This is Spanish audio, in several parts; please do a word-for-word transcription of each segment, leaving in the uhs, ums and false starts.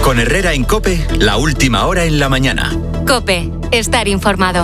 Con Herrera en COPE, la última hora en la mañana. COPE, estar informado.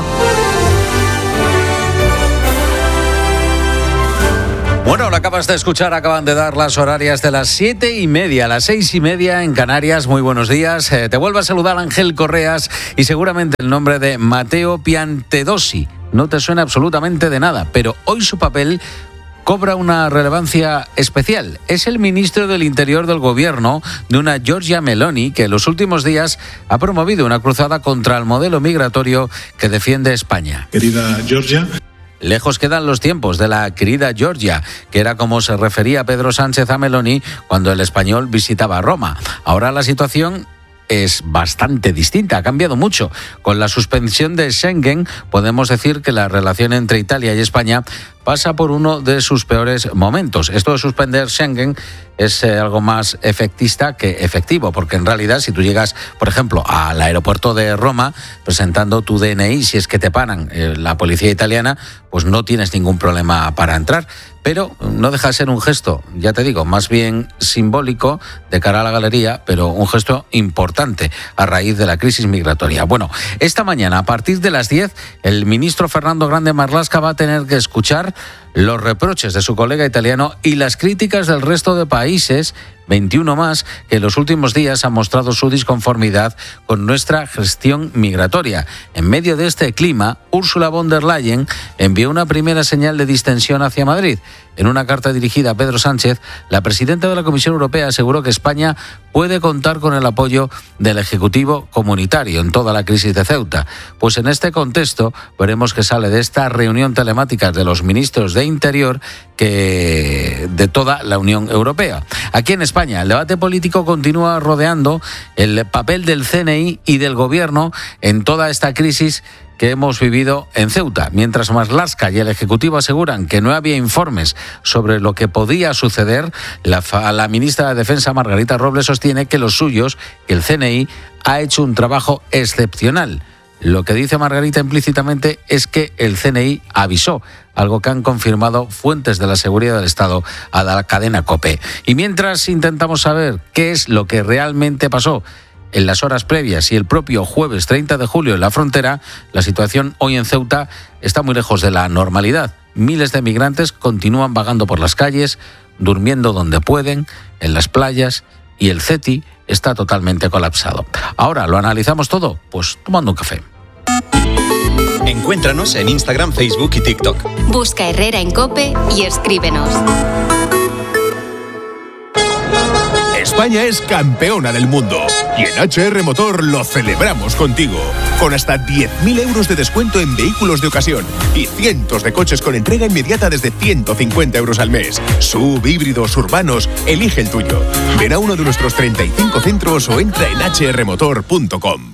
Bueno, lo acabas de escuchar, acaban de dar las horarias de las siete y media, las seis y media en Canarias. Muy buenos días. Eh, te vuelvo a saludar Ángel Correas y seguramente el nombre de Matteo Piantedosi no te suena absolutamente de nada, pero hoy su papel cobra una relevancia especial. Es el ministro del Interior del gobierno de una Giorgia Meloni que en los últimos días ha promovido una cruzada contra el modelo migratorio que defiende España. Querida Giorgia. Lejos quedan los tiempos de la querida Giorgia, que era como se refería Pedro Sánchez a Meloni cuando el español visitaba Roma. Ahora la situación es bastante distinta, ha cambiado mucho. Con la suspensión de Schengen, podemos decir que la relación entre Italia y España pasa por uno de sus peores momentos. Esto de suspender Schengen es eh, algo más efectista que efectivo, porque en realidad si tú llegas, por ejemplo, al aeropuerto de Roma presentando tu D N I, si es que te paran eh, la policía italiana, pues no tienes ningún problema para entrar. Pero no deja de ser un gesto, ya te digo, más bien simbólico de cara a la galería, pero un gesto importante a raíz de la crisis migratoria. Bueno, esta mañana a partir de las diez, el ministro Fernando Grande Marlaska va a tener que escuchar los reproches de su colega italiano y las críticas del resto de países, veintiuno más, que en los últimos días han mostrado su disconformidad con nuestra gestión migratoria. En medio de este clima, Ursula von der Leyen envió una primera señal de distensión hacia Madrid. En una carta dirigida a Pedro Sánchez, la presidenta de la Comisión Europea aseguró que España puede contar con el apoyo del Ejecutivo comunitario en toda la crisis de Ceuta. Pues en este contexto veremos qué sale de esta reunión telemática de los ministros de Interior que de toda la Unión Europea. Aquí en España, el debate político continúa rodeando el papel del C N I y del Gobierno en toda esta crisis que hemos vivido en Ceuta. Mientras Marlaska y el Ejecutivo aseguran que no había informes sobre lo que podía suceder, la, la ministra de Defensa, Margarita Robles, sostiene que los suyos, que el C N I, ha hecho un trabajo excepcional. Lo que dice Margarita implícitamente es que el C N I avisó, algo que han confirmado fuentes de la seguridad del Estado a la cadena COPE. Y mientras intentamos saber qué es lo que realmente pasó en las horas previas y el propio jueves treinta de julio en la frontera, la situación hoy en Ceuta está muy lejos de la normalidad. Miles de migrantes continúan vagando por las calles, durmiendo donde pueden, en las playas, y el C E T I está totalmente colapsado. Ahora, ¿lo analizamos todo? Pues tomando un café. Encuéntranos en Instagram, Facebook y TikTok. Busca Herrera en COPE y escríbenos. España es campeona del mundo y en H R Motor lo celebramos contigo. Con hasta diez mil euros de descuento en vehículos de ocasión y cientos de coches con entrega inmediata desde ciento cincuenta euros al mes. Sub, híbridos, urbanos, elige el tuyo. Ven a uno de nuestros treinta y cinco centros o entra en hache erre motor punto com.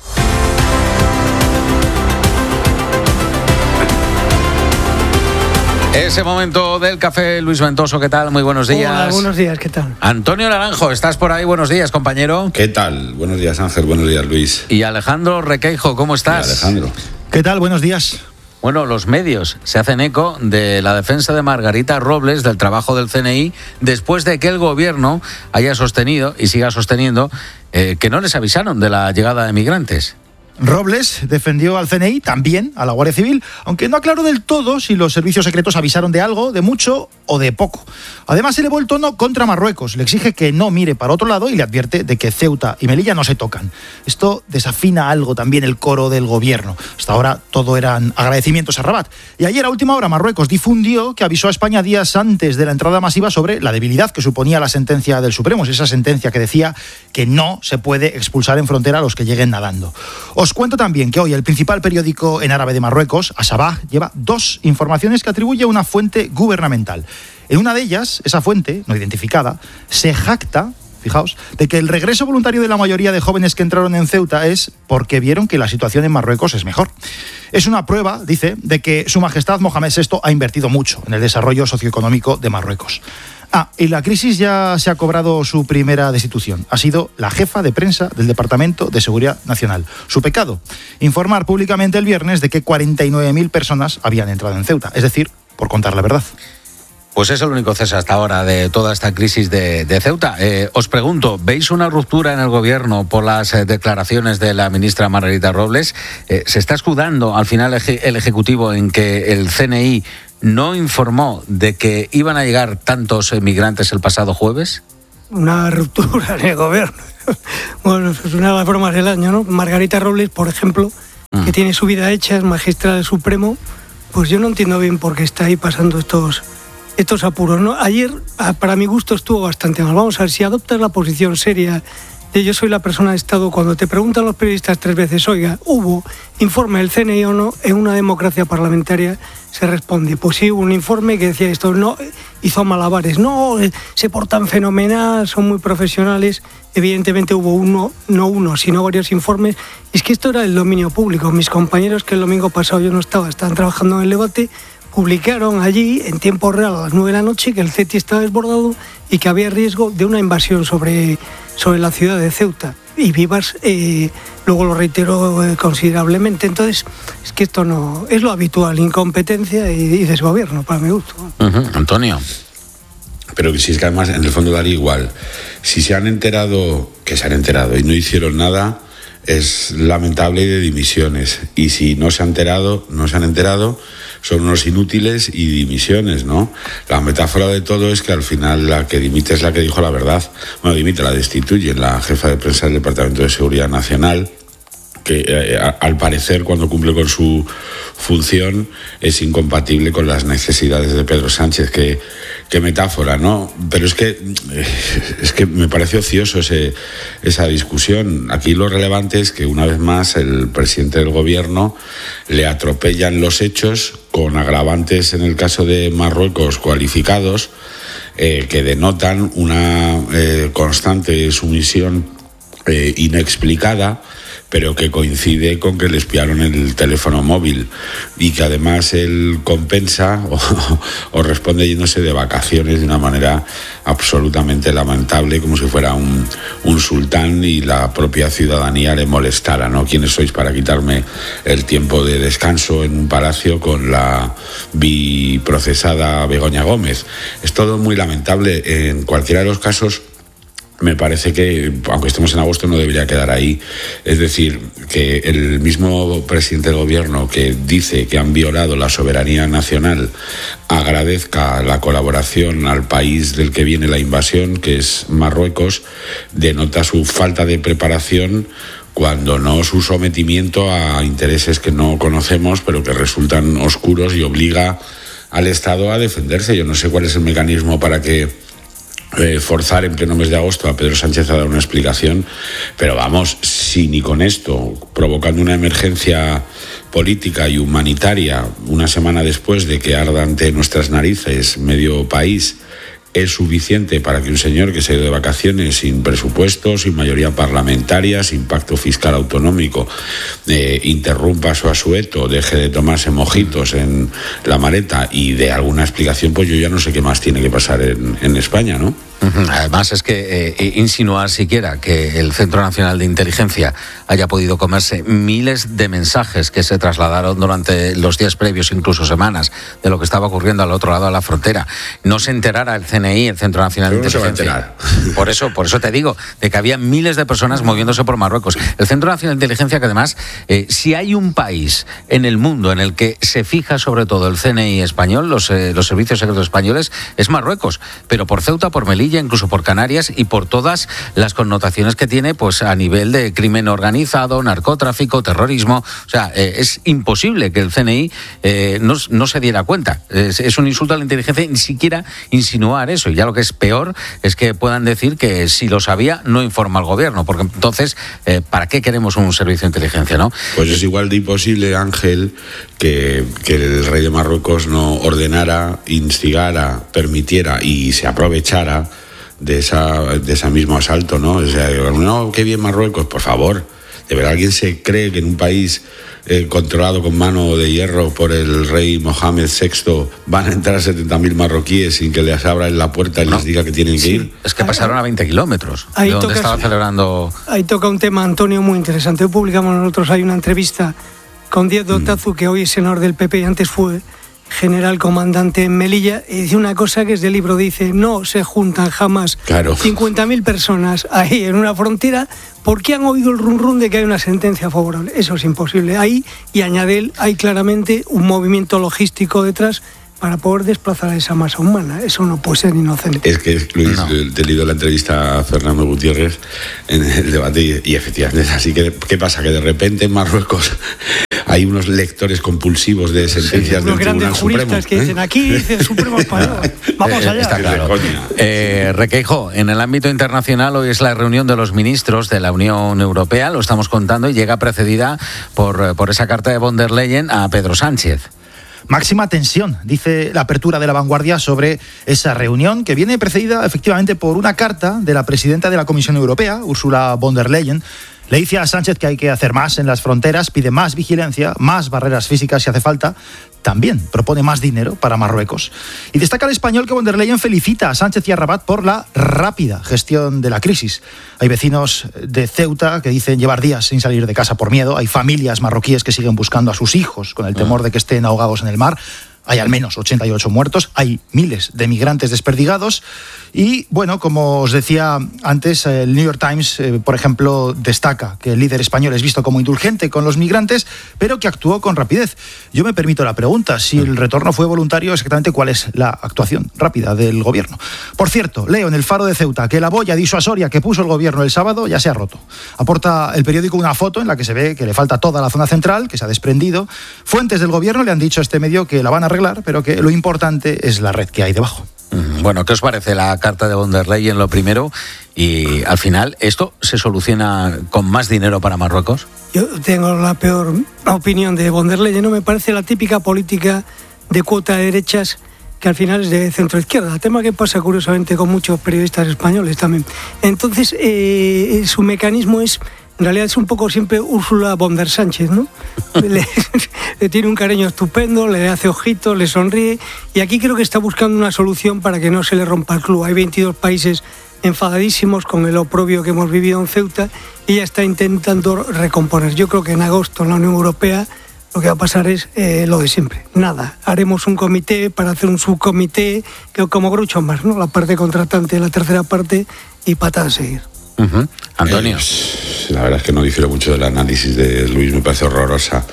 Ese momento del café, Luis Ventoso, ¿qué tal? Muy buenos días. Hola, buenos días, ¿qué tal? Antonio Naranjo, ¿estás por ahí? Buenos días, compañero. ¿Qué tal? Buenos días, Ángel. Buenos días, Luis. Y Alejandro Requeijo, ¿cómo estás? Y Alejandro. ¿Qué tal? Buenos días. Bueno, los medios se hacen eco de la defensa de Margarita Robles del trabajo del C N I después de que el gobierno haya sostenido y siga sosteniendo eh, que no les avisaron de la llegada de migrantes. Robles defendió al C N I, también a la Guardia Civil, aunque no aclaró del todo si los servicios secretos avisaron de algo, de mucho o de poco. Además, elevó el tono contra Marruecos, le exige que no mire para otro lado y le advierte de que Ceuta y Melilla no se tocan. Esto desafina algo también el coro del gobierno. Hasta ahora todo eran agradecimientos a Rabat. Y ayer a última hora Marruecos difundió que avisó a España días antes de la entrada masiva sobre la debilidad que suponía la sentencia del Supremo, esa sentencia que decía que no se puede expulsar en frontera a los que lleguen nadando. Os cuento también que hoy el principal periódico en árabe de Marruecos, Asabah, lleva dos informaciones que atribuye a una fuente gubernamental. En una de ellas, esa fuente, no identificada, se jacta, fijaos, de que el regreso voluntario de la mayoría de jóvenes que entraron en Ceuta es porque vieron que la situación en Marruecos es mejor. Es una prueba, dice, de que Su Majestad Mohamed sexto ha invertido mucho en el desarrollo socioeconómico de Marruecos. Ah, y la crisis ya se ha cobrado su primera destitución. Ha sido la jefa de prensa del Departamento de Seguridad Nacional. Su pecado, informar públicamente el viernes de que cuarenta y nueve mil personas habían entrado en Ceuta, es decir, por contar la verdad. Pues es el único cese hasta ahora de toda esta crisis de, de Ceuta. Eh, os pregunto, ¿veis una ruptura en el gobierno por las eh, declaraciones de la ministra Margarita Robles? Eh, ¿Se está escudando al final el Ejecutivo en que el C N I no informó de que iban a llegar tantos migrantes el pasado jueves? Una ruptura en el gobierno. Bueno, es una de las bromas del año, ¿no? Margarita Robles, por ejemplo, mm. que tiene su vida hecha, es magistrada del Supremo, pues yo no entiendo bien por qué está ahí pasando estos... estos apuros, ¿no? Ayer, para mi gusto, estuvo bastante mal. Vamos a ver, si adoptas la posición seria de yo soy la persona de Estado, cuando te preguntan los periodistas tres veces, oiga, ¿hubo informe del C N I o no? En una democracia parlamentaria se responde, pues sí, hubo un informe que decía esto, no, hizo malabares, no, se portan fenomenal, son muy profesionales. Evidentemente hubo uno, no uno, sino varios informes. Y es que esto era el dominio público. Mis compañeros, que el domingo pasado yo no estaba, estaban trabajando en el debate, publicaron allí en tiempo real a las nueve de la noche que el C E T I estaba desbordado y que había riesgo de una invasión sobre, sobre la ciudad de Ceuta. Y Vivas eh, luego lo reiteró eh, considerablemente. Entonces, es que esto no es lo habitual, incompetencia y, y desgobierno, para mi gusto. Uh-huh. Antonio. Pero que si es que además, en el fondo daría igual. Si se han enterado, que se han enterado y no hicieron nada, es lamentable y de dimisiones. Y si no se han enterado, no se han enterado, son unos inútiles y dimisiones, ¿no? La metáfora de todo es que al final la que dimite es la que dijo la verdad. Bueno, dimite, la destituye la jefa de prensa del Departamento de Seguridad Nacional, que eh, al parecer cuando cumple con su función es incompatible con las necesidades de Pedro Sánchez. Qué, qué metáfora, ¿no? Pero es que es que me parece ocioso ese, esa discusión. Aquí lo relevante es que una vez más el presidente del gobierno le atropellan los hechos con agravantes en el caso de Marruecos cualificados eh, que denotan una eh, constante sumisión eh, inexplicada, pero que coincide con que le espiaron el teléfono móvil y que además él compensa o, o responde yéndose de vacaciones de una manera absolutamente lamentable, como si fuera un, un sultán y la propia ciudadanía le molestara, ¿no? ¿Quiénes sois para quitarme el tiempo de descanso en un palacio con la biprocesada Begoña Gómez? Es todo muy lamentable. En cualquiera de los casos, me parece que, aunque estemos en agosto, no debería quedar ahí. Es decir, que el mismo presidente del gobierno que dice que han violado la soberanía nacional agradezca la colaboración al país del que viene la invasión, que es Marruecos, denota su falta de preparación, cuando no su sometimiento a intereses que no conocemos, pero que resultan oscuros, y obliga al Estado a defenderse. Yo no sé cuál es el mecanismo para que Eh, forzar en pleno mes de agosto a Pedro Sánchez a dar una explicación, pero vamos, si ni con esto, provocando una emergencia política y humanitaria una semana después de que arda ante nuestras narices medio país, es suficiente para que un señor que se ha ido de vacaciones sin presupuesto, sin mayoría parlamentaria, sin pacto fiscal autonómico, eh, interrumpa su asueto, deje de tomarse mojitos en la maleta y dé alguna explicación, pues yo ya no sé qué más tiene que pasar en, en España, ¿no? Además es que eh, insinuar siquiera que el Centro Nacional de Inteligencia haya podido comerse miles de mensajes que se trasladaron durante los días previos, incluso semanas, de lo que estaba ocurriendo al otro lado de la frontera, no se enterara el C N I, el Centro Nacional Pero de Inteligencia. No se va a enterar. Por eso, por eso te digo, de que había miles de personas moviéndose por Marruecos. El Centro Nacional de Inteligencia, que además, eh, si hay un país en el mundo en el que se fija sobre todo el C N I español, los, eh, los servicios secretos españoles, es Marruecos. Pero por Ceuta, por Melilla, incluso por Canarias, y por todas las connotaciones que tiene, pues a nivel de crimen organizado, narcotráfico, terrorismo. O sea, eh, es imposible que el C N I eh, no, no se diera cuenta. Es, es un insulto a la inteligencia ni siquiera insinuar eso. Y ya lo que es peor es que puedan decir que si lo sabía no informa al gobierno, porque entonces, eh, ¿para qué queremos un servicio de inteligencia, no? Pues es igual de imposible, Ángel, que, que el rey de Marruecos no ordenara, instigara, permitiera y se aprovechara de esa de ese mismo asalto, ¿no? O sea, no, qué bien Marruecos, por favor. ¿De verdad alguien se cree que en un país eh, controlado con mano de hierro por el rey Mohamed sexto van a entrar setenta mil marroquíes sin que les abran la puerta y no les diga que tienen que sí, ir? Es que pasaron a veinte kilómetros ahí de donde tocas, estaba celebrando. Ahí toca un tema, Antonio, muy interesante. Hoy publicamos nosotros, hay una entrevista con Díaz de Otazu, mm. que hoy es senador del P P y antes fue general comandante en Melilla, y dice una cosa que es del libro, dice, no se juntan jamás claro. cincuenta mil personas ahí en una frontera porque han oído el rum rum de que hay una sentencia favorable. Eso es imposible. Ahí, y añade él, hay claramente un movimiento logístico detrás para poder desplazar a esa masa humana. Eso no puede ser inocente. Es que, Luis, no. te he leído la entrevista a Fernando Gutiérrez en el debate y, y efectivamente es así. Que, ¿qué pasa? Que de repente en Marruecos hay unos lectores compulsivos de sentencias sí, del Tribunal Supremo. Unos grandes juristas que dicen, ¿eh? Aquí dice el Supremo Español. Vamos allá. Está claro. Eh, Requeijo, en el ámbito internacional hoy es la reunión de los ministros de la Unión Europea, lo estamos contando, y llega precedida por, por esa carta de von der Leyen a Pedro Sánchez. Máxima tensión, dice la apertura de La Vanguardia sobre esa reunión, que viene precedida efectivamente por una carta de la presidenta de la Comisión Europea, Ursula von der Leyen. Le dice a Sánchez que hay que hacer más en las fronteras, pide más vigilancia, más barreras físicas si hace falta. También propone más dinero para Marruecos. Y destaca el español que von der Leyen felicita a Sánchez y a Rabat por la rápida gestión de la crisis. Hay vecinos de Ceuta que dicen llevar días sin salir de casa por miedo. Hay familias marroquíes que siguen buscando a sus hijos con el temor de que estén ahogados en el mar. Hay al menos ochenta y ocho muertos, hay miles de migrantes desperdigados y, bueno, como os decía antes, el New York Times, eh, por ejemplo, destaca que el líder español es visto como indulgente con los migrantes, pero que actuó con rapidez. Yo me permito la pregunta, si el retorno fue voluntario, exactamente cuál es la actuación rápida del gobierno. Por cierto, leo en el Faro de Ceuta que la boya disuasoria que puso el gobierno el sábado ya se ha roto. Aporta el periódico una foto en la que se ve que le falta toda la zona central, que se ha desprendido. Fuentes del gobierno le han dicho a este medio que la van a arreglar, pero que lo importante es la red que hay debajo. Bueno, ¿qué os parece la carta de von der Leyen, lo primero? Y al final, ¿esto se soluciona con más dinero para Marruecos? Yo tengo la peor opinión de von der Leyen. No me parece la típica política de cuota de derechas que al final es de centro-izquierda. Tema que pasa curiosamente con muchos periodistas españoles también. Entonces, eh, su mecanismo es... En realidad es un poco siempre Úrsula von der Sánchez, ¿no? Le, le tiene un cariño estupendo, le hace ojitos, le sonríe. Y aquí creo que está buscando una solución para que no se le rompa el club. Hay veintidós países enfadadísimos con el oprobio que hemos vivido en Ceuta y ella está intentando recomponer. Yo creo que en agosto en la Unión Europea lo que va a pasar es eh, lo de siempre. Nada, haremos un comité para hacer un subcomité, que como Groucho Marx, ¿no? La parte contratante, la tercera parte y patada a seguir. Uh-huh. Antonio. Eh, la verdad es que no difiero mucho del análisis de Luis, me parece horrorosa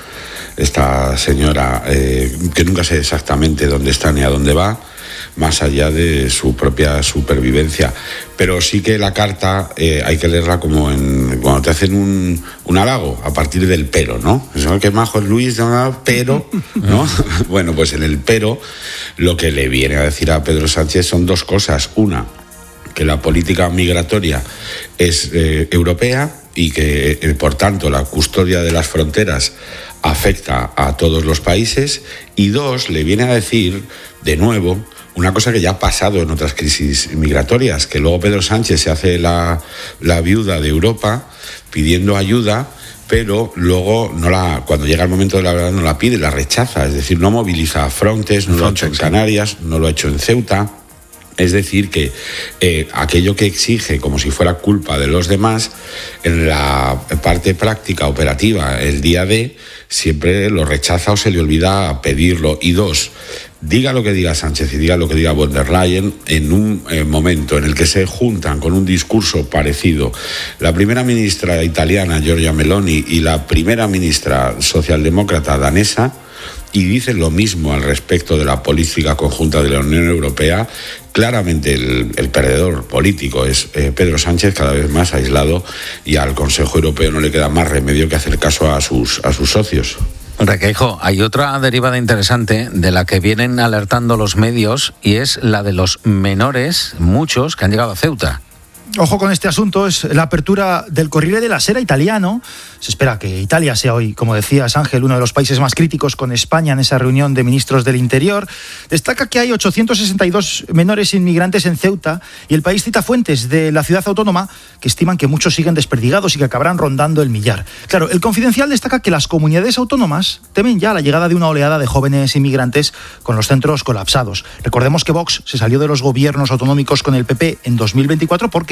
esta señora, eh, que nunca sé exactamente dónde está ni a dónde va, más allá de su propia supervivencia. Pero sí que la carta eh, hay que leerla como en cuando te hacen un, un halago, a partir del pero, ¿no? Eso, qué majo es Luis, ¿no? Pero, ¿no? Bueno, pues en el pero lo que le viene a decir a Pedro Sánchez son dos cosas. Una, que la política migratoria es eh, europea y que, eh, por tanto, la custodia de las fronteras afecta a todos los países. Y dos, le viene a decir, de nuevo, una cosa que ya ha pasado en otras crisis migratorias, que luego Pedro Sánchez se hace la, la viuda de Europa pidiendo ayuda, pero luego no la, cuando llega el momento de la verdad no la pide, la rechaza. Es decir, no moviliza a Frontex, no Frontex, lo ha hecho en Canarias, no lo ha hecho en Ceuta. Es decir, que eh, aquello que exige como si fuera culpa de los demás, en la parte práctica, operativa, el día de, siempre lo rechaza o se le olvida pedirlo. Y dos, diga lo que diga Sánchez y diga lo que diga von der Leyen, en un eh, momento en el que se juntan con un discurso parecido la primera ministra italiana, Giorgia Meloni, y la primera ministra socialdemócrata danesa, y dicen lo mismo al respecto de la política conjunta de la Unión Europea, claramente el, el perdedor político es eh, Pedro Sánchez, cada vez más aislado, y al Consejo Europeo no le queda más remedio que hacer caso a sus, a sus socios. Requeijo, hay otra derivada interesante de la que vienen alertando los medios y es la de los menores, muchos, que han llegado a Ceuta. Ojo con este asunto, es la apertura del Corriere della Sera italiano. Se espera que Italia sea hoy, como decías Ángel, uno de los países más críticos con España en esa reunión de ministros del Interior. Destaca que hay ochocientos sesenta y dos menores inmigrantes en Ceuta y el país cita fuentes de la ciudad autónoma que estiman que muchos siguen desperdigados y que acabarán rondando el millar. Claro, el Confidencial destaca que las comunidades autónomas temen ya la llegada de una oleada de jóvenes inmigrantes con los centros colapsados. Recordemos que Vox se salió de los gobiernos autonómicos con el P P en dos mil veinticuatro porque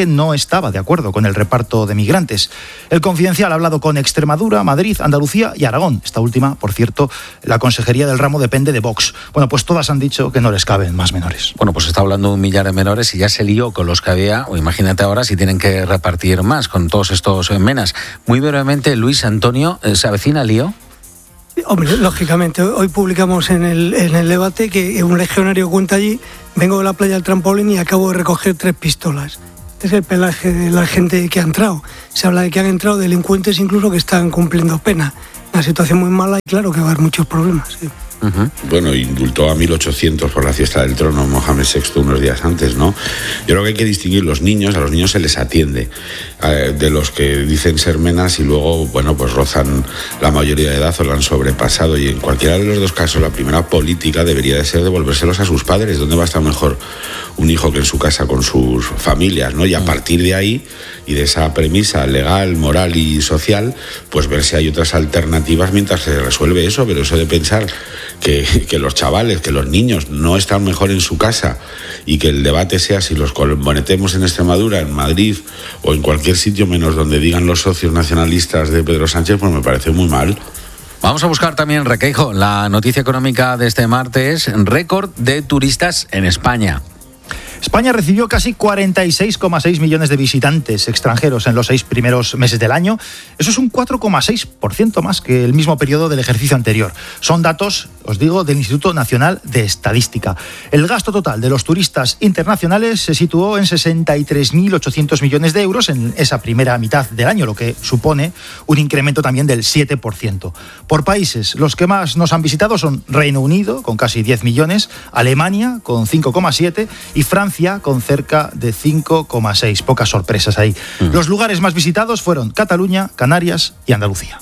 no estaba de acuerdo con el reparto de migrantes. El Confidencial ha hablado con Extremadura, Madrid, Andalucía y Aragón. Esta última, por cierto, la consejería del ramo depende de Vox. Bueno, pues todas han dicho que no les caben más menores. Bueno, pues está hablando de un millar de menores y ya se lió con los que había, o imagínate ahora si tienen que repartir más con todos estos menas. Muy brevemente, Luis Antonio, ¿se avecina lío? Hombre, lógicamente, hoy publicamos en el, en el debate que un legionario cuenta allí: vengo de la playa del trampolín y acabo de recoger tres pistolas. Este es el pelaje de la gente que ha entrado. Se habla de que han entrado delincuentes incluso que están cumpliendo pena. Una situación muy mala y claro que va a haber muchos problemas. Sí. Uh-huh. Bueno, indultó a mil ochocientos por la fiesta del trono Mohamed sexto unos días antes, ¿no? Yo creo que hay que distinguir los niños, a los niños se les atiende, eh, de los que dicen ser menas y luego, bueno, pues rozan la mayoría de edad o la han sobrepasado, y en cualquiera de los dos casos la primera política debería de ser devolvérselos a sus padres. ¿Dónde va a estar mejor un hijo que en su casa con sus familias, ¿no? Y a partir de ahí y de esa premisa legal, moral y social, pues ver si hay otras alternativas mientras se resuelve eso. Pero eso de pensar que, que los chavales, que los niños no están mejor en su casa y que el debate sea si los componetemos en Extremadura, en Madrid o en cualquier sitio menos donde digan los socios nacionalistas de Pedro Sánchez, pues me parece muy mal. Vamos a buscar también, Requeijo, la noticia económica de este martes: récord de turistas en España. España recibió casi cuarenta y seis coma seis millones de visitantes extranjeros en los seis primeros meses del año. Eso es un cuatro coma seis por ciento más que el mismo periodo del ejercicio anterior. Son datos, os digo, del Instituto Nacional de Estadística. El gasto total de los turistas internacionales se situó en sesenta y tres mil ochocientos millones de euros en esa primera mitad del año, lo que supone un incremento también del siete por ciento. Por países, los que más nos han visitado son Reino Unido, con casi diez millones, Alemania, con cinco coma siete, y Francia, con cerca de cinco coma seis. Pocas sorpresas ahí. Uh-huh. Los lugares más visitados fueron Cataluña, Canarias y Andalucía.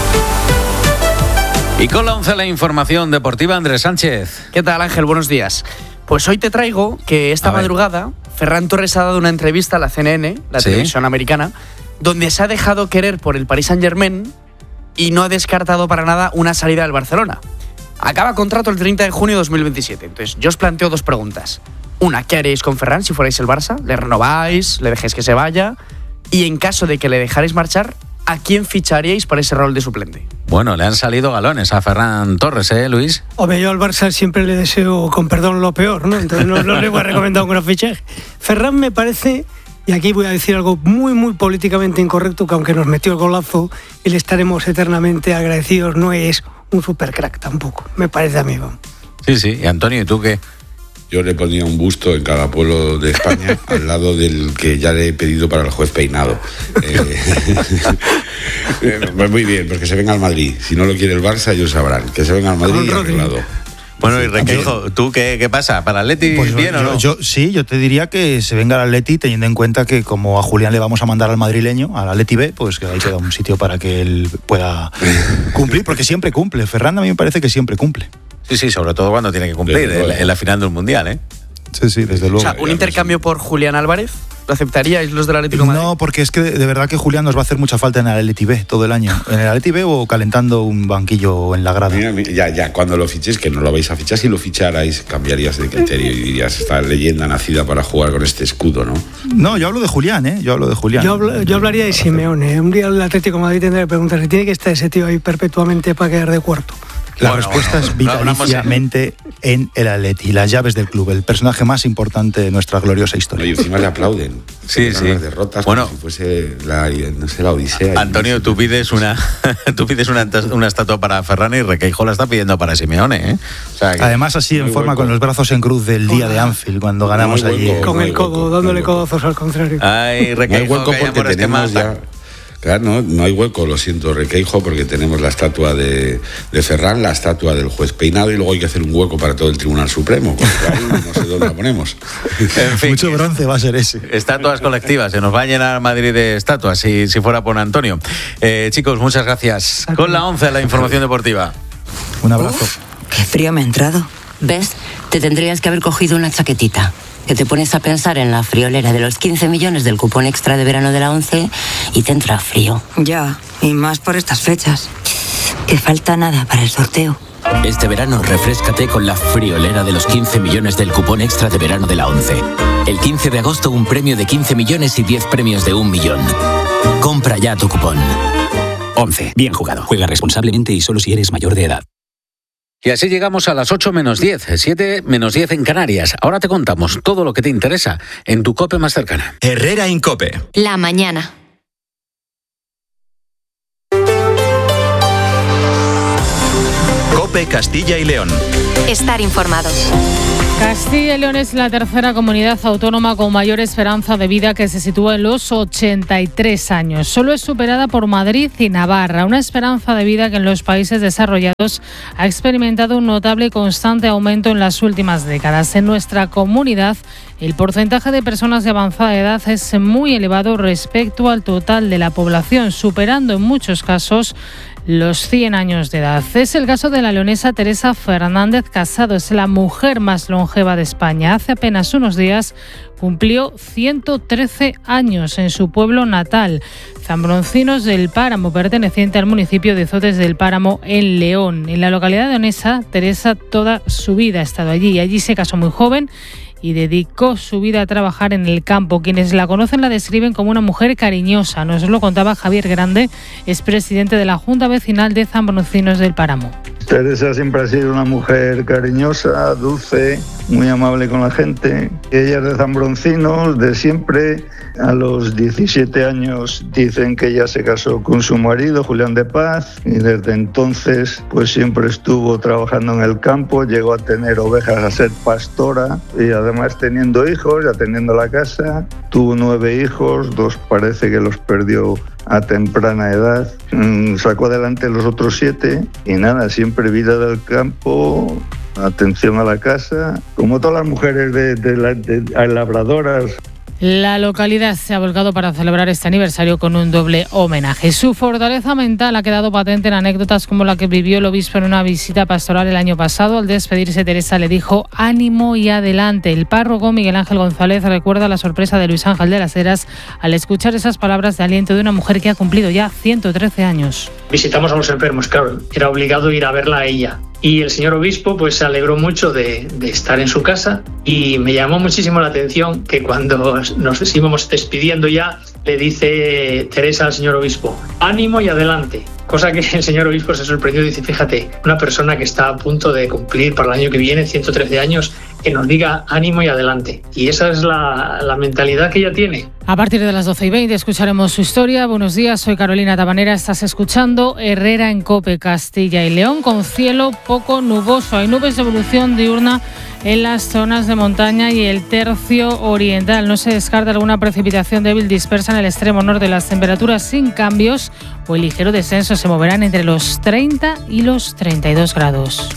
Y con la once la información deportiva, Andrés Sánchez. ¿Qué tal, Ángel? Buenos días. Pues hoy te traigo que esta madrugada Ferran Torres ha dado una entrevista a la C N N, la ¿Sí? televisión americana, donde se ha dejado querer por el Paris Saint-Germain y no ha descartado para nada una salida del Barcelona. Acaba contrato el treinta de junio de dos mil veintisiete. Entonces, yo os planteo dos preguntas. Una, ¿qué haréis con Ferran si fuerais el Barça? ¿Le renováis? ¿Le dejéis que se vaya? Y en caso de que le dejarais marchar, ¿a quién ficharíais para ese rol de suplente? Bueno, le han salido galones a Ferran Torres, ¿eh, Luis? Hombre, yo al Barça siempre le deseo, con perdón, lo peor, ¿no? Entonces no, no le voy a recomendar un gran fichaje. Ferran me parece, y aquí voy a decir algo muy, muy políticamente incorrecto, que aunque nos metió el golazo y le estaremos eternamente agradecidos, no es un supercrack tampoco, me parece a mí. Vamos. Sí, sí. Y Antonio, ¿y tú qué? Yo le ponía un busto en cada pueblo de España al lado del que ya le he pedido para el juez Peinado. Eh, muy bien, pues que se venga al Madrid. Si no lo quiere el Barça, ellos sabrán. Que se venga al Madrid y arreglado. Bueno, y Requeijo, ¿tú qué, qué pasa? ¿Para el Atleti pues bien yo, o no? Yo, sí, yo te diría que se venga al Atleti, teniendo en cuenta que como a Julián le vamos a mandar al madrileño, al Atleti B, pues que ahí queda un sitio para que él pueda cumplir, porque siempre cumple. Ferran a mí me parece que siempre cumple. Sí, sí, sobre todo cuando tiene que cumplir, en, en la final del Mundial, ¿eh? Sí, sí, desde luego. O sea, ¿un intercambio por Julián Álvarez? ¿Lo aceptaríais los del Atlético de Madrid? No, porque es que de verdad que Julián nos va a hacer mucha falta en el Atleti B todo el año. En el Atleti B o calentando un banquillo en la grada. Mira, mira, ya, ya, cuando lo fichéis, que no lo vais a fichar, si lo ficharais, cambiarías de criterio y dirías, esta leyenda nacida para jugar con este escudo, ¿no? No, yo hablo de Julián, ¿eh? Yo hablo de Julián. Yo, hablo, yo hablaría de Simeone. Un día el Atlético de Madrid tendría que preguntarse, ¿tiene que estar ese tío ahí perpetuamente para quedar de cuarto? La bueno, respuesta bueno, es vitaliciamente en el Atleti, las llaves del club, el personaje más importante de nuestra gloriosa historia. Y encima le aplauden. Sí, sí. Las derrotas, bueno, como si fuese la, no sé, la odisea. Antonio, tú pides una, tú pides una, una estatua para Ferran y Requeijo la está pidiendo para Simeone, ¿eh? O sea, que... Además, así en forma, con los brazos en cruz del día de Anfield, cuando ganamos no allí. Hueco, con no el codo, hueco, dándole no codazos al contrario. Ay, Requeijo, no hay hueco porque tenemos ya... Claro, no, no hay hueco, lo siento, Requeijo, porque tenemos la estatua de, de Ferran, la estatua del juez Peinado, y luego hay que hacer un hueco para todo el Tribunal Supremo, porque ahí no sé dónde la ponemos. En fin, mucho bronce va a ser ese. Estatuas colectivas, se nos va a llenar Madrid de estatuas, si, si fuera por Antonio. Eh, chicos, muchas gracias. Con la once, la información deportiva. Un abrazo. Uf, qué frío me ha entrado. ¿Ves? Te tendrías que haber cogido una chaquetita. Que te pones a pensar en la friolera de los quince millones del cupón extra de verano de la once y te entra frío. Ya, y más por estas fechas. Que falta nada para el sorteo. Este verano refréscate con la friolera de los quince millones del cupón extra de verano de la once. El quince de agosto un premio de quince millones y diez premios de un millón. Compra ya tu cupón. once. Bien jugado. Juega responsablemente y solo si eres mayor de edad. Y así llegamos a las ocho menos diez, siete menos diez en Canarias. Ahora te contamos todo lo que te interesa en tu COPE más cercana. Herrera Incope. La mañana. COPE Castilla y León. Estar informado. Castilla y León es la tercera comunidad autónoma con mayor esperanza de vida, que se sitúa en los ochenta y tres años. Solo es superada por Madrid y Navarra, una esperanza de vida que en los países desarrollados ha experimentado un notable y constante aumento en las últimas décadas. En nuestra comunidad, el porcentaje de personas de avanzada edad es muy elevado respecto al total de la población, superando en muchos casos los cien años de edad. Es el caso de la leonesa Teresa Fernández Casado. Es la mujer más longeva de España. Hace apenas unos días cumplió ciento trece años en su pueblo natal, Zambroncinos del Páramo, perteneciente al municipio de Zotes del Páramo, en León. En la localidad leonesa, Teresa toda su vida ha estado allí. Allí se casó muy joven y dedicó su vida a trabajar en el campo. Quienes la conocen la describen como una mujer cariñosa. Nos lo contaba Javier Grande, es presidente de la Junta Vecinal de Zambroncinos del Páramo. Teresa siempre ha sido una mujer cariñosa, dulce, muy amable con la gente. Ella es de Zambroncinos, de siempre. A los diecisiete años dicen que ella se casó con su marido, Julián de Paz, y desde entonces pues siempre estuvo trabajando en el campo, llegó a tener ovejas, a ser pastora, y además teniendo hijos, ya teniendo la casa. Tuvo nueve hijos, dos parece que los perdió a temprana edad. Sacó adelante los otros siete y nada, siempre vida del campo, atención a la casa, como todas las mujeres de, de, la, de, de labradoras. La localidad se ha volcado para celebrar este aniversario con un doble homenaje. Su fortaleza mental ha quedado patente en anécdotas como la que vivió el obispo en una visita pastoral el año pasado. Al despedirse, Teresa le dijo ánimo y adelante. El párroco Miguel Ángel González recuerda la sorpresa de Luis Ángel de las Heras al escuchar esas palabras de aliento de una mujer que ha cumplido ya ciento trece años. Visitamos a los enfermos, claro, era obligado ir a verla a ella. Y el señor obispo pues se alegró mucho de, de estar en su casa, y me llamó muchísimo la atención que cuando nos íbamos despidiendo ya, le dice Teresa al señor obispo, ánimo y adelante. Cosa que el señor obispo se sorprendió y dice, fíjate, una persona que está a punto de cumplir para el año que viene ciento trece años, que nos diga ánimo y adelante. Y esa es la, la mentalidad que ella tiene. A partir de las doce y veinte escucharemos su historia. Buenos días, soy Carolina Tabanera. Estás escuchando Herrera en COPE Castilla y León, con cielo poco nuboso. Hay nubes de evolución diurna en las zonas de montaña y el tercio oriental. No se descarta alguna precipitación débil dispersa en el extremo norte. Las temperaturas sin cambios o el ligero descenso se moverán entre los treinta y los treinta y dos grados.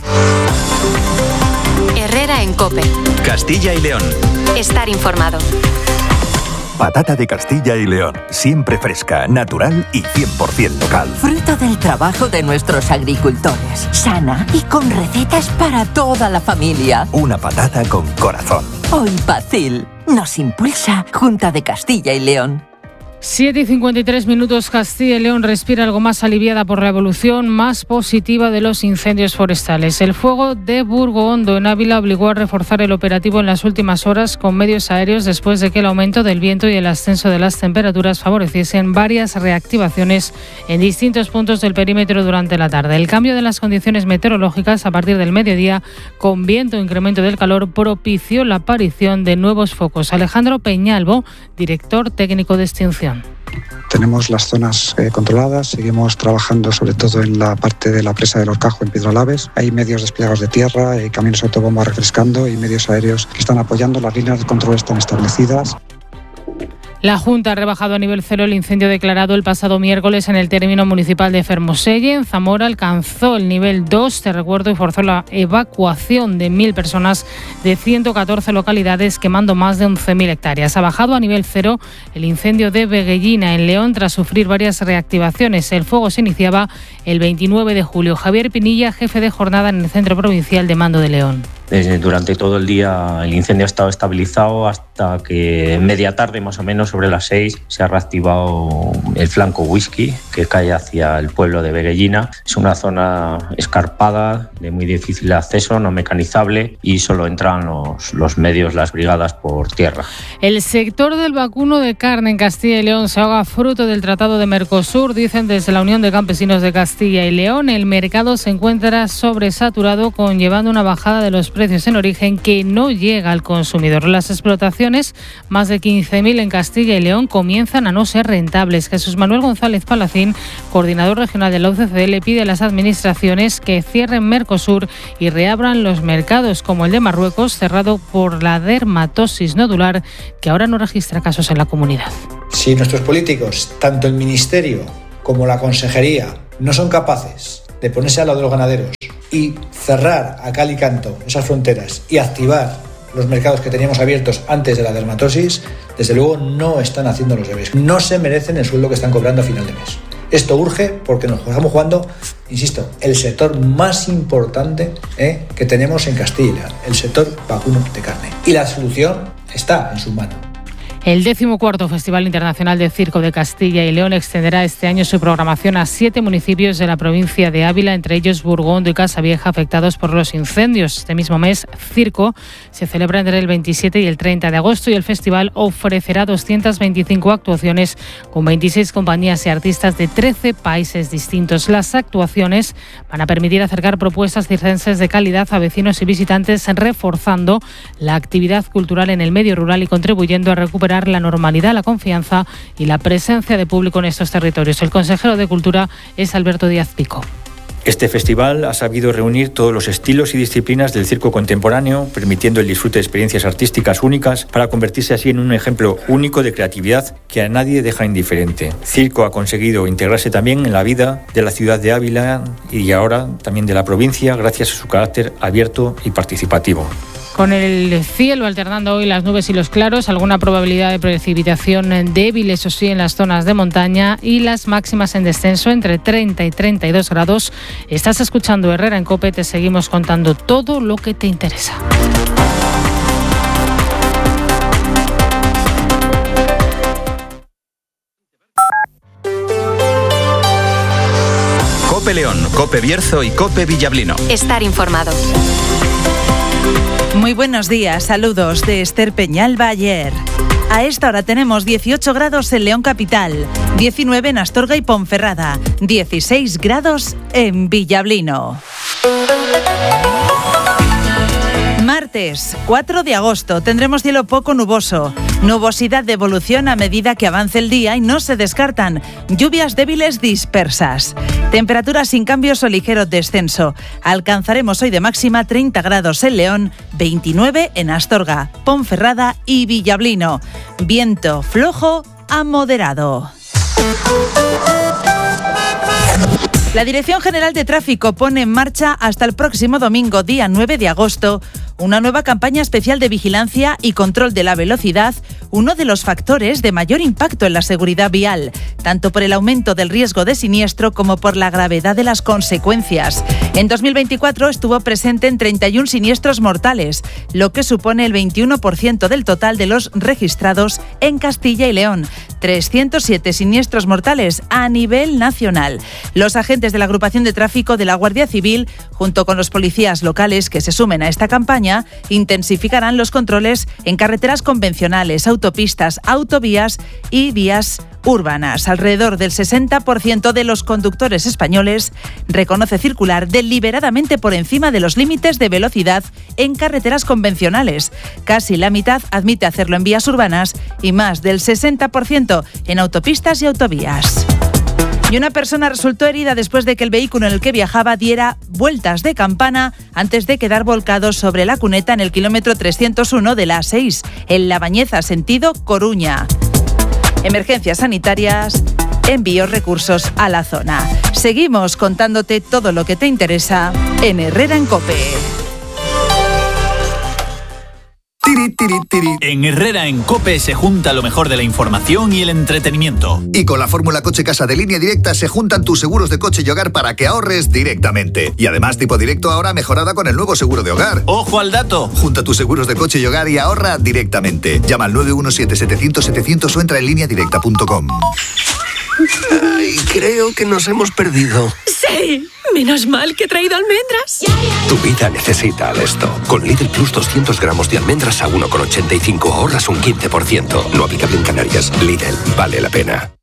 Herrera en COPE. Castilla y León. Estar informado. Patata de Castilla y León, siempre fresca, natural y cien por ciento local. Fruto del trabajo de nuestros agricultores, sana y con recetas para toda la familia. Una patata con corazón. Hoy Pacil nos impulsa Junta de Castilla y León. siete y cincuenta y tres minutos. Castilla y León respira algo más aliviada por la evolución más positiva de los incendios forestales. El fuego de Burgo Hondo en Ávila obligó a reforzar el operativo en las últimas horas con medios aéreos después de que el aumento del viento y el ascenso de las temperaturas favoreciesen varias reactivaciones en distintos puntos del perímetro durante la tarde. El cambio de las condiciones meteorológicas a partir del mediodía, con viento e incremento del calor, propició la aparición de nuevos focos. Alejandro Peñalvo, director técnico de extinción. Tenemos las zonas eh, controladas, seguimos trabajando sobre todo en la parte de la presa del Horcajo en Piedralaves. Hay medios desplegados de tierra, hay camiones autobomba refrescando y medios aéreos que están apoyando. Las líneas de control están establecidas. La Junta ha rebajado a nivel cero el incendio declarado el pasado miércoles en el término municipal de Fermoselle. En Zamora alcanzó el nivel dos, te recuerdo, y forzó la evacuación de mil personas de ciento catorce localidades, quemando más de once mil hectáreas. Ha bajado a nivel cero el incendio de Veguellina en León tras sufrir varias reactivaciones. El fuego se iniciaba el veintinueve de julio. Javier Pinilla, jefe de jornada en el Centro Provincial de Mando de León. Desde, durante todo el día el incendio ha estado estabilizado hasta que media tarde, más o menos sobre las seis, se ha reactivado el flanco whisky que cae hacia el pueblo de Veguellina. Es una zona escarpada, de muy difícil acceso, no mecanizable, y solo entran los, los medios, las brigadas por tierra. El sector del vacuno de carne en Castilla y León se ahoga fruto del Tratado de Mercosur, dicen desde la Unión de Campesinos de Castilla y León. El mercado se encuentra sobresaturado, conllevando una bajada de los precios en origen que no llega al consumidor. Las explotaciones, más de quince mil en Castilla y León, comienzan a no ser rentables. Jesús Manuel González Palacín, coordinador regional de la U C C, le pide a las administraciones que cierren Mercosur y reabran los mercados como el de Marruecos, cerrado por la dermatosis nodular, que ahora no registra casos en la comunidad. Si nuestros políticos, tanto el Ministerio como la Consejería, no son capaces de ponerse al lado de los ganaderos y cerrar a cal y canto esas fronteras y activar los mercados que teníamos abiertos antes de la dermatosis, desde luego no están haciendo los deberes. No se merecen el sueldo que están cobrando a final de mes. Esto urge porque nos estamos jugando, insisto, el sector más importante eh, que tenemos en Castilla y León, el sector vacuno de carne. Y la solución está en sus manos. El decimocuarto Festival Internacional de Circo de Castilla y León extenderá este año su programación a siete municipios de la provincia de Ávila, entre ellos Burgondo y Casavieja, afectados por los incendios. Este mismo mes, Circo se celebra entre el veintisiete y el treinta de agosto y el festival ofrecerá doscientas veinticinco actuaciones con veintiséis compañías y artistas de trece países distintos. Las actuaciones van a permitir acercar propuestas circenses de calidad a vecinos y visitantes, reforzando la actividad cultural en el medio rural y contribuyendo a recuperar la normalidad, la confianza y la presencia de público en estos territorios. El consejero de Cultura es Alberto Díaz Pico. Este festival ha sabido reunir todos los estilos y disciplinas del circo contemporáneo, permitiendo el disfrute de experiencias artísticas únicas para convertirse así en un ejemplo único de creatividad que a nadie deja indiferente. Circo ha conseguido integrarse también en la vida de la ciudad de Ávila y ahora también de la provincia, gracias a su carácter abierto y participativo. Con el cielo alternando hoy las nubes y los claros, alguna probabilidad de precipitación débil, eso sí, en las zonas de montaña, y las máximas en descenso entre treinta y treinta y dos grados. Estás escuchando Herrera en COPE, te seguimos contando todo lo que te interesa. COPE León, COPE Bierzo y COPE Villablino. Estar informado. Muy buenos días, saludos de Esther Peñalba ayer. A esta hora tenemos dieciocho grados en León Capital, diecinueve en Astorga y Ponferrada, dieciséis grados en Villablino. Martes, cuatro de agosto, tendremos cielo poco nuboso. Nubosidad de evolución a medida que avance el día y no se descartan lluvias débiles dispersas. Temperaturas sin cambios o ligero descenso. Alcanzaremos hoy de máxima treinta grados en León, veintinueve en Astorga, Ponferrada y Villablino. Viento flojo a moderado. La Dirección General de Tráfico pone en marcha hasta el próximo domingo, día nueve de agosto, una nueva campaña especial de vigilancia y control de la velocidad, uno de los factores de mayor impacto en la seguridad vial, tanto por el aumento del riesgo de siniestro como por la gravedad de las consecuencias. En dos mil veinticuatro estuvo presente en treinta y uno siniestros mortales, lo que supone el veintiuno por ciento del total de los registrados en Castilla y León. trescientos siete siniestros mortales a nivel nacional. Los agentes de la Agrupación de Tráfico de la Guardia Civil, junto con los policías locales que se sumen a esta campaña, intensificarán los controles en carreteras convencionales, autopistas, autovías y vías urbanas. Alrededor del sesenta por ciento de los conductores españoles reconoce circular deliberadamente por encima de los límites de velocidad en carreteras convencionales. Casi la mitad admite hacerlo en vías urbanas y más del sesenta por ciento en autopistas y autovías. Y una persona resultó herida después de que el vehículo en el que viajaba diera vueltas de campana antes de quedar volcado sobre la cuneta en el kilómetro trescientos uno de la A seis, en La Bañeza, sentido Coruña. Emergencias sanitarias, envió recursos a la zona. Seguimos contándote todo lo que te interesa en Herrera en COPE. Tiri, tiri, tiri. En Herrera en COPE se junta lo mejor de la información y el entretenimiento. Y con la fórmula Coche Casa de Línea Directa se juntan tus seguros de coche y hogar para que ahorres directamente. Y además tipo directo ahora mejorada con el nuevo seguro de hogar. ¡Ojo al dato! Junta tus seguros de coche y hogar y ahorra directamente. Llama al nueve uno siete, setecientos, setecientos o entra en línea directa punto com. Ay, creo que nos hemos perdido. Sí, menos mal que he traído almendras. Tu vida necesita esto. Con Lidl Plus doscientos gramos de almendras a uno con ochenta y cinco ahorras un quince por ciento. No aplicable en Canarias. Lidl, vale la pena.